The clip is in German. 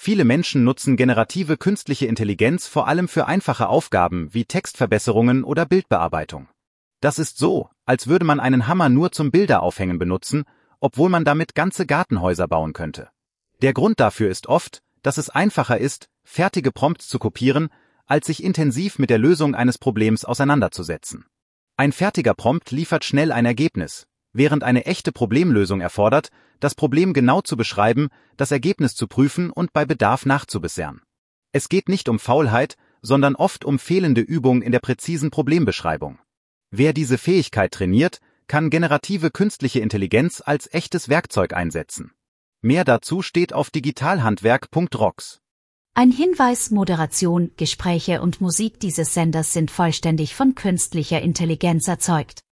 Viele Menschen nutzen generative künstliche Intelligenz vor allem für einfache Aufgaben wie Textverbesserungen oder Bildbearbeitung. Das ist so, als würde man einen Hammer nur zum Bilderaufhängen benutzen, obwohl man damit ganze Gartenhäuser bauen könnte. Der Grund dafür ist oft, dass es einfacher ist, fertige Prompts zu kopieren, als sich intensiv mit der Lösung eines Problems auseinanderzusetzen. Ein fertiger Prompt liefert schnell ein Ergebnis, während eine echte Problemlösung erfordert, das Problem genau zu beschreiben, das Ergebnis zu prüfen und bei Bedarf nachzubessern. Es geht nicht um Faulheit, sondern oft um fehlende Übung in der präzisen Problembeschreibung. Wer diese Fähigkeit trainiert, kann generative künstliche Intelligenz als echtes Werkzeug einsetzen. Mehr dazu steht auf digitalhandwerk.rocks. Ein Hinweis: Moderation, Gespräche und Musik dieses Senders sind vollständig von künstlicher Intelligenz erzeugt.